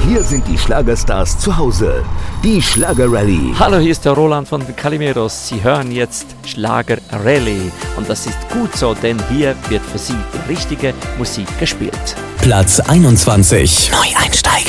Hier sind die Schlagerstars zu Hause. Die Schlager-Rallye. Hallo, hier ist der Roland von den Calimeros. Sie hören jetzt Schlager-Rallye. Und das ist gut so, denn hier wird für Sie die richtige Musik gespielt. Platz 21. Neueinsteiger.